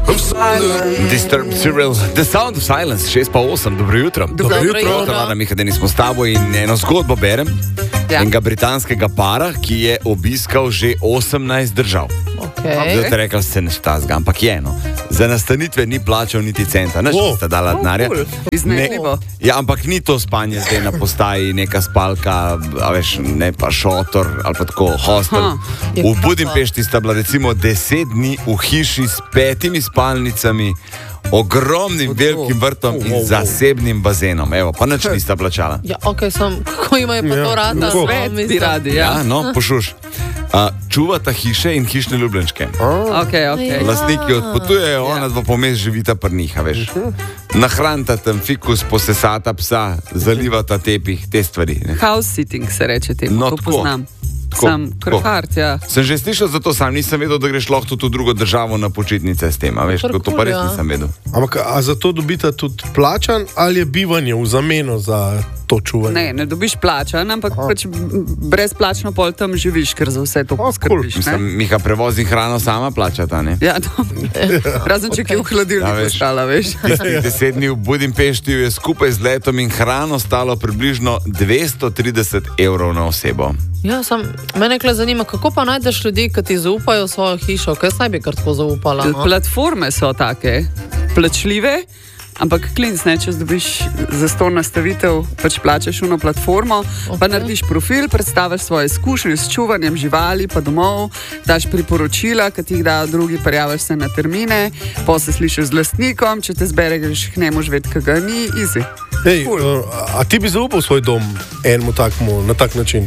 Disturbed Cyril, The Sound of Silence, 6:08, dobro jutro. Dobro jutro. Rada Miha, da nismo s tabo in eno zgodbo berem. Ja. Enega britanskega para, ki je obiskal že 18 držav. Zdaj te rekla, se ne štazga, ampak je eno. Za nastanitve ni plačal niti centa, ne sta dala denarja. Iznajdljivo. Ja, ampak ni to spanje zdaj na postaji, neka spalka, a veš, ne pa šotor ali pa tako hostel. V Budimpešti sta bila recimo 10 dni v hiši s 5 spalnicami, ogromnim velikim vrtom in zasebnim bazenom. Evo, pa nič nista plačala. Ja, kako ima je pa to rada? Svet bi radi, ja. Ja, no, pošuš. Čuvata hiše in hišne ljubljenčke. Okay. Lastniki odpotujejo, ona dva pomes živita pri njih, veš. Nahranita tam fikus, posesata psa, zalivata tepih, te stvari. Ne? House sitting se reče temu, No, to tako. poznam. Sam krhart, ja. Sem že slišal za to, sam nisem vedel, da greš lahko tudi v drugo državo na počitnice s tem, a veš, to pa res nisem vedel. Ampak, a za to dobite tudi plačan ali je bivanje v zameno za to čuvanje? Ne dobiš plačan, ampak pač brezplačno pol tam živiš, ker za vse to poskrbiš. Mislim, Miha prevoz in hrano sama plačata, ne? Ja, razen če ki v hladilniku ostala, veš. Tistih 10 dni v Budimpešti je skupaj z letom in hrano stalo približno 230 evrov na osebo. Ja, mene kle zanima, kako pa najdeš ljudi, ki ti zaupajo svojo hišo? Kaj naj bi kar tako zaupala? No? Platforme so take, plačljive, ampak klinc, ne, če dobiš za to nastavitev, pač plačaš uno platformo, pa narediš profil, predstaviš svoje izkušnje s čuvanjem živali, pa domov, daš priporočila, ki ti jih dajo drugi, prijaviš se na termine, pa se slišiš z lastnikom, če te zbere, greš k njemu živeti, ki ga ni, easy. Ej, a ti bi zaupal svoj dom enemu takmu, na tak način?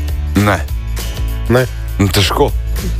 Ne. Težko.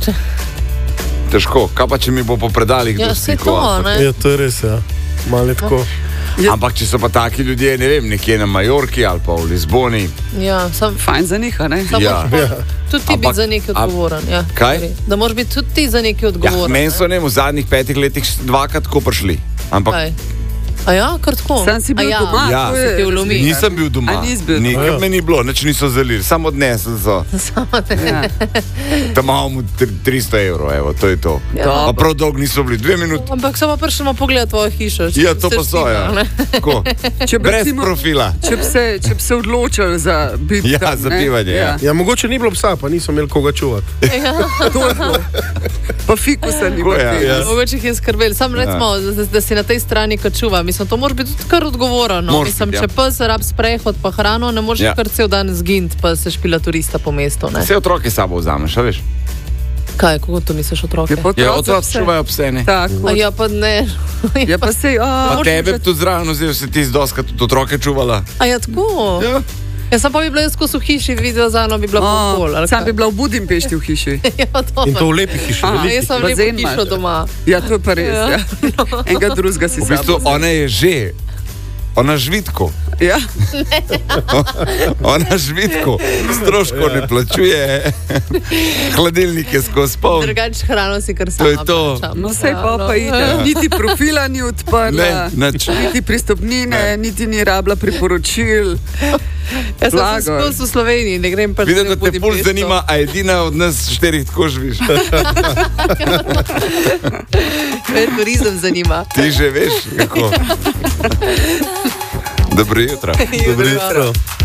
Kaj pa, če mi bo po predalih Ja, se to, ne? Ja, to je res, ja. Malo je tako. Ampak če so pa taki ljudje, ne vem, nekje na Majorki ali pa v Lizboni. Ja, Fajn za njih, ne? Ja. Tudi ti biti za nekaj odgovoren. Ja. Kaj? Da moraš biti tudi ti za nekaj Ja, odgovoren. meni so v zadnjih 5 letih dvakrat tako prišli. Ampak Kaj? A ja, kar tako? Sam si bil doma, Ja. to Se ti vlomi. nisem bil doma. A nisi bil doma? Nikar me ni bilo, nič niso zalili, samo odnesli so. Ja. Tam imamo mu 300 evrov, evo, to je to. Pa prav dolgo niso bili, 2 minute. Ampak samo prišljamo pogled tvojo hišo. Ja, to pa so, ja. Tako. Če bi Brez recimo- profila. Če bi se odločili za biti Ja, tam, za ne? bivanje, ja. Ja, mogoče ni bilo psa, pa niso imeli koga čuvati. To je bilo. Pa fikusa ni bilo. Ja. Mogoče jih je skrbeli. Sam recimo, da si na tej strani, ko čuva. Mislim, to moraš biti tudi kar odgovoren. No? Moraš Mislim, biti, če pes rab sprehod pa hrano, ne moreš kar cel dan zginiti, pa se špila turista po mestu. Ne? Vse otroke s sabo vzameš, a veš? Kaj, kako to misliš otroke? Ja, otroci čuvajo pse, ne? Tako. A ja, pa ne. Ja, pa sej, Pa tebe bi tudi zraven vzel, se ti zdoska tudi otroke čuvala. A ja, tako? Ja. Ja, sam pa bi bila jaz skozi v hiši, videla za eno bi bila pol. Sam bi bila v Budimpešti v hiši. Ja, to. In to v lepi hiši. Aha. veliki. Jaz sem Bazen lepo hišo imaš. doma. Ja, to je pa res. Ja. Enega drugega si V bistvu ona je že, ona žvitko. Ja. Ona žvitko, stroškov ne plačuje, hladilnik je skozi poln. Drugač hrano si kar To sama je to. plačam. No, sej pa Ja, ide. Niti profila ni odprla, Ne, nič. niti pristopnine, niti ni rabila priporočil. Jaz sem Blago. skozi v Sloveniji, ne grem pa Vidim, da te bolj Budimpešto. zanima, a edina od nas 4 tako živiš. Me turizem zanima. Ti že veš, kako. Dobro jutro. Dobro jutro.